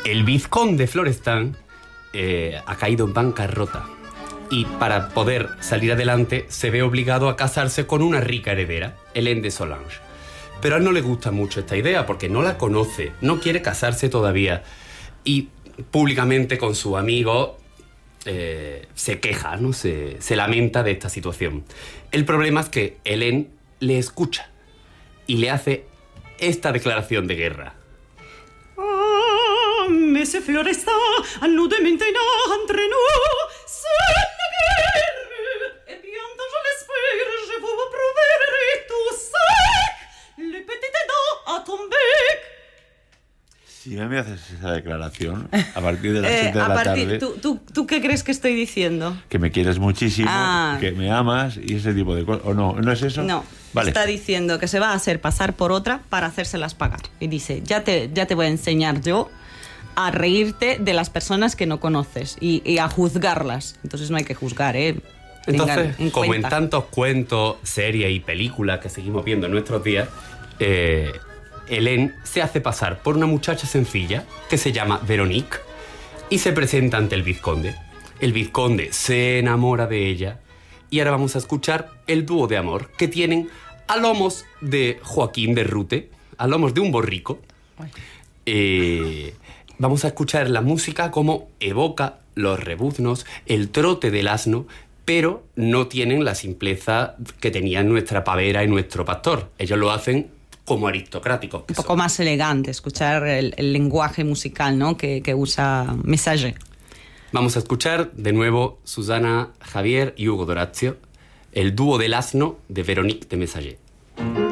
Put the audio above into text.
El vizconde Florestan ha caído en bancarrota y para poder salir adelante se ve obligado a casarse con una rica heredera, Hélène de Solange. Pero a él no le gusta mucho esta idea porque no la conoce, no quiere casarse todavía y públicamente con su amigo se queja, ¿no? Se lamenta de esta situación. El problema es que Hélène le escucha y le hace esta declaración de guerra. Mais ce Florestan, à nous de maintenant entre nous, c'est la guerre. Et bientôt, je l'espère, je vous prouverai tout ça. Le petit dedans à ton bec. Si me haces esa declaración, a partir de las 7 de la tarde... ¿Tú qué crees que estoy diciendo? Que me quieres muchísimo, que me amas y ese tipo de cosas. ¿O no? ¿No es eso? No. Vale. Está diciendo que se va a hacer pasar por otra para hacérselas pagar. Y dice, ya te voy a enseñar yo a reírte de las personas que no conoces y a juzgarlas. Entonces no hay que juzgar, ¿eh? Entonces, como en tantos cuentos, series y películas que seguimos viendo en nuestros días, Hélène se hace pasar por una muchacha sencilla que se llama Veronique y se presenta ante el vizconde. El vizconde se enamora de ella y ahora vamos a escuchar el dúo de amor que tienen a lomos de Joaquín de Rute, a lomos de un borrico. Vamos a escuchar la música como evoca los rebuznos, el trote del asno, pero no tienen la simpleza que tenían nuestra pavera y nuestro pastor. Ellos lo hacen como aristocráticos. Un poco más elegante, escuchar el lenguaje musical, ¿no? que usa Messager. Vamos a escuchar de nuevo Susana Javier y Hugo Dorazio, el dúo del asno de Veronique de Messager.